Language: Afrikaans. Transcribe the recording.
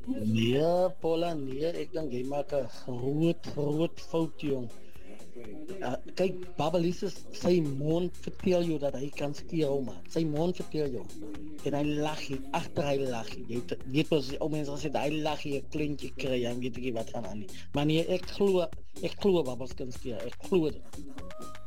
Nee, Paula, nee, ek dink jy maak 'n groot fout, jong. Kijk, Babalises, sy mond vertel jou dat hy kan steel, man. Sy mond vertel jou. En hy lag hier, agter hy lag hier. Jy weet pas, ou mense gesê, hy lag hier, 'n kleintjie kry, en weet ek nie wat gaan aan nie. Maar nee, ek glo Babels kan steel, ek glo dit.